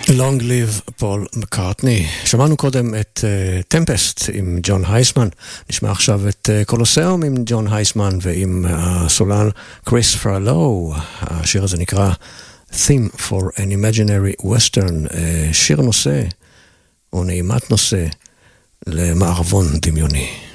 Long Live פול מקארטני. שמענו קודם את טמפסט עם ג'ון הייסמן, נשמע עכשיו את קולוסיאום עם ג'ון הייסמן ועם הסולן קריס פרלו. השיר הזה נקרא Theme for an Imaginary Western, שיר נושא או נעימת נושא למערבון דמיוני.